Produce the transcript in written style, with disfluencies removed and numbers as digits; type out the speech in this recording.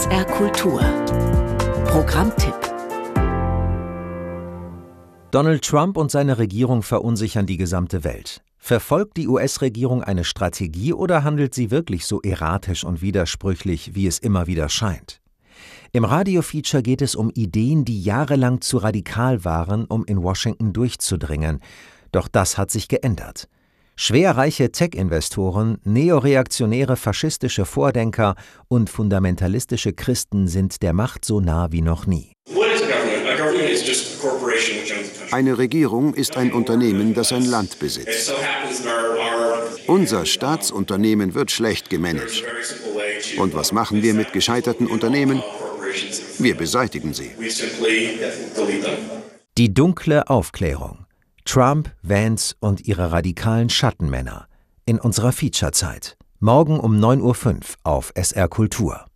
SR Kultur Programmtipp. Donald Trump und seine Regierung verunsichern die gesamte Welt. Verfolgt die US-Regierung eine Strategie oder handelt sie wirklich so erratisch und widersprüchlich, wie es immer wieder scheint? Im Radiofeature geht es um Ideen, die jahrelang zu radikal waren, um in Washington durchzudringen. Doch das hat sich geändert. Schwerreiche Tech-Investoren, neoreaktionäre faschistische Vordenker und fundamentalistische Christen sind der Macht so nah wie noch nie. Eine Regierung ist ein Unternehmen, das ein Land besitzt. Unser Staatsunternehmen wird schlecht gemanagt. Und was machen wir mit gescheiterten Unternehmen? Wir beseitigen sie. Die dunkle Aufklärung. Trump, Vance und ihre radikalen Schattenmänner. In unserer Featurezeit. Morgen um 9:05 Uhr auf SR Kultur.